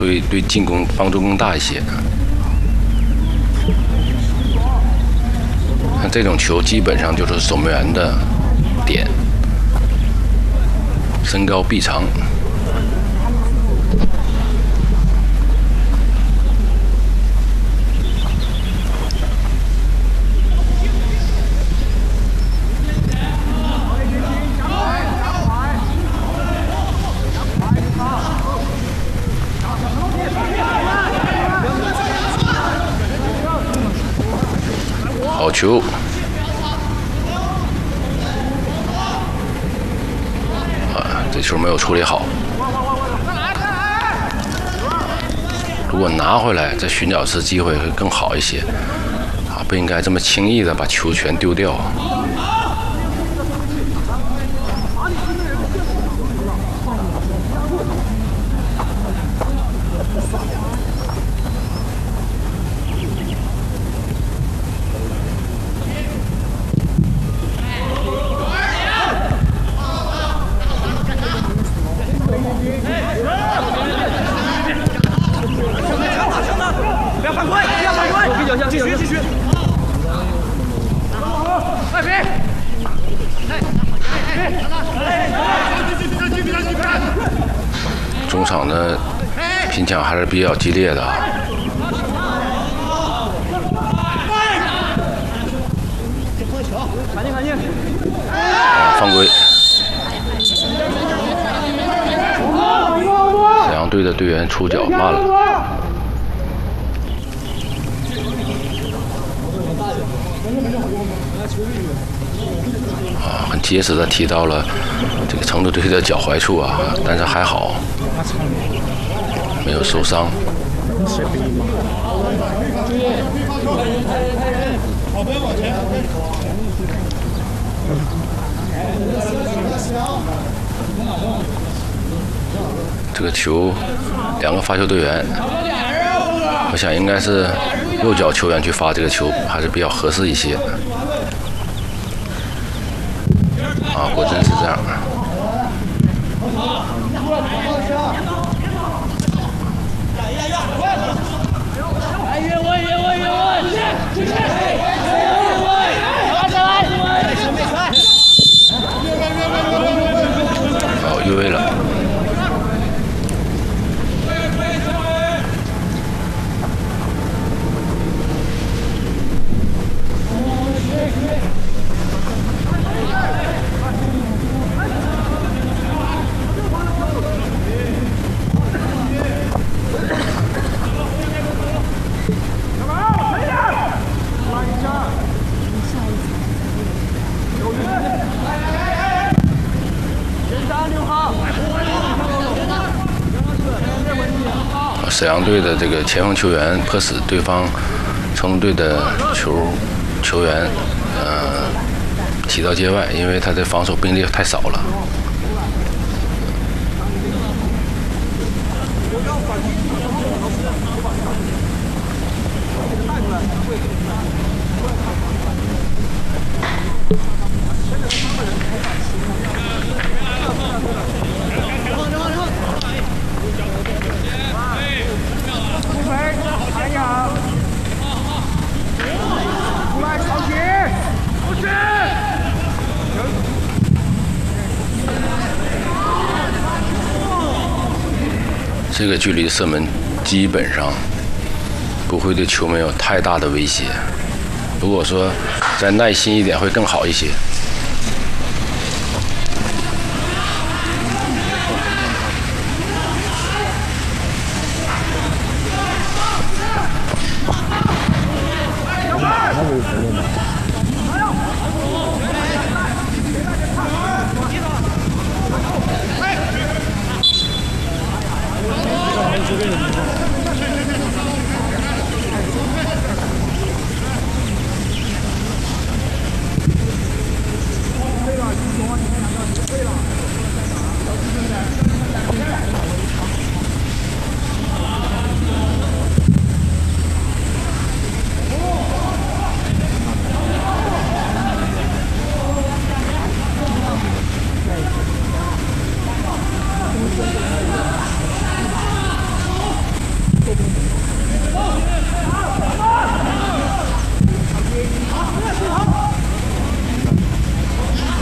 对进攻帮助更大一些。像这种球基本上就是守门员的点，身高臂长。好球！这球没有处理好。如果拿回来，再寻找次机会会更好一些。不应该这么轻易的把球权丢掉。中场的拼抢还是比较激烈的啊！犯规！沈阳队的队员出脚慢了。很结实的踢到了这个成都队的脚踝处啊，但是还好没有受伤。这个球，两个发球队员，我想应该是右脚球员去发这个球还是比较合适一些。果真是这样。好，越位了。沈阳队的这个前锋球员迫使对方成都队的球员起到界外，因为他的防守兵力太少了。这个距离射门基本上不会对球门有太大的威胁。如果说再耐心一点，会更好一些。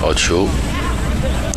保球，